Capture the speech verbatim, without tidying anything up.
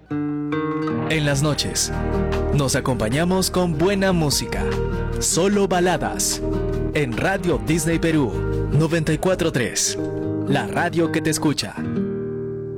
En las noches, nos acompañamos con buena música. Solo baladas. En Radio Disney Perú noventa y cuatro punto tres. La radio que te escucha.